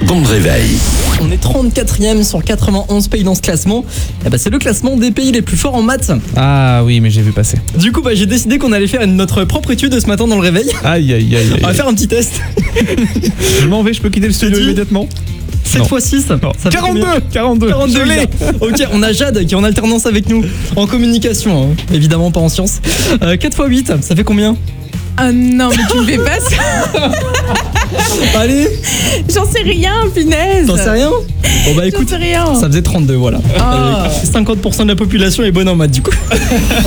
Bon réveil. On est 34e sur 91 pays dans ce classement. Et c'est le classement des pays les plus forts en maths. Ah oui, mais j'ai vu passer. Du coup, j'ai décidé qu'on allait faire notre propre étude ce matin dans le réveil. Aïe, aïe, aïe. On va faire un petit test. Je m'en vais, je peux quitter le studio dit immédiatement. 7 x 6, ça fait 42, combien 42. 42, Je l'ai. Ok, on a Jade qui est en alternance avec nous, en communication, hein. Évidemment pas en sciences. 4 x 8, ça fait combien? Ah non, mais tu me fais pas ça. Allez, J'en sais rien, punaise. t'en sais rien? Bon J'en écoute, sais rien. ça faisait 32, voilà. Ah. 50% de la population est bonne en maths du coup.